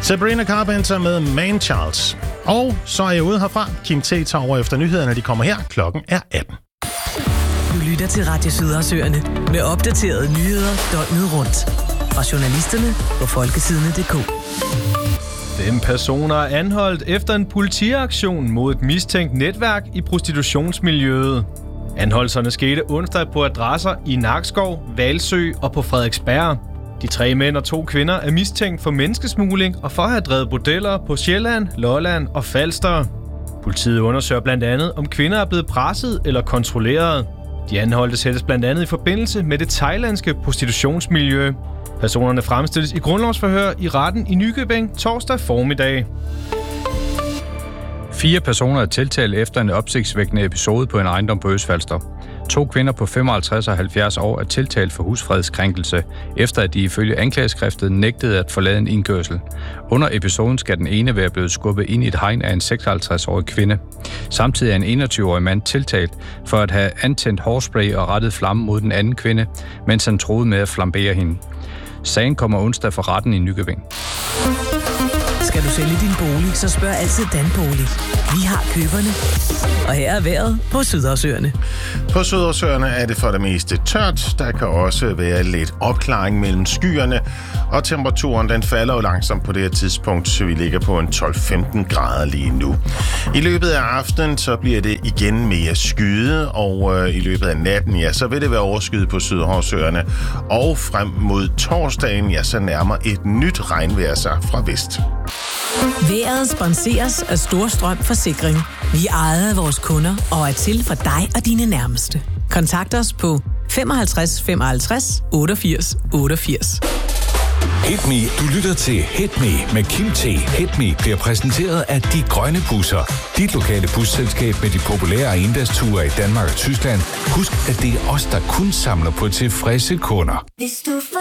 Sabrina Carpenter med Man Charles. Og så er jeg ude herfra. Kim T. tager over efter nyhederne. De kommer her. Klokken er 18. Du lytter til Radio Sydersøerne med opdaterede nyheder døgnet rundt. Fra journalisterne på folketidene.dk. 5 personer er anholdt efter en politiaktion mod et mistænkt netværk i prostitutionsmiljøet. Anholdelserne skete onsdag på adresser i Nakskov, Hvalsø og på Frederiksberg. De 3 mænd og 2 kvinder er mistænkt for menneskesmugling og for at have drevet bordeller på Sjælland, Lolland og Falster. Politiet undersøger blandt andet, om kvinder er blevet presset eller kontrolleret. De anholdte sættes blandt andet i forbindelse med det thailandske prostitutionsmiljø. Personerne fremstilles i grundlovsforhør i retten i Nykøbing torsdag formiddag. 4 personer er tiltalt efter en opsigtsvækkende episode på en ejendom på Østfalster. 2 kvinder på 55 og 70 år er tiltalt for husfredskrænkelse, efter at de ifølge anklageskriftet nægtede at forlade en indkørsel. Under episoden skal den ene være blevet skubbet ind i et hegn af en 56-årig kvinde. Samtidig er en 21-årig mand tiltalt for at have antændt hårspray og rettet flamme mod den anden kvinde, mens han troede med at flambere hende. Sagen kommer onsdag for retten i Nykøbing. Skal du sælge din bolig, så spørg altid Danbolig. Vi har køberne. Og her er vejret på Sydersøerne. På Sydersøerne er det for det meste tørt. Der kan også være lidt opklaring mellem skyerne. Og temperaturen den falder jo langsomt på det her tidspunkt, så vi ligger på en 12-15 grader lige nu. I løbet af aftenen så bliver det igen mere skyet, og i løbet af natten, ja, så vil det være overskyet på Sydersøerne. Og frem mod torsdagen, ja, så nærmer et nyt regnvejr sig fra vest. Vejret sponseres af Storstrøm Forsikring. Vi er ejet af vores kunder og er til for dig og dine nærmeste. Kontakt os på 55 55 88 88. Hit Me. Du lytter til Hit Me med Kim T. Hit Me bliver præsenteret af De Grønne Busser. Dit lokale busselskab med de populære endagsture i Danmark og Tyskland. Husk, at det er os, der kun samler på tilfredse kunder.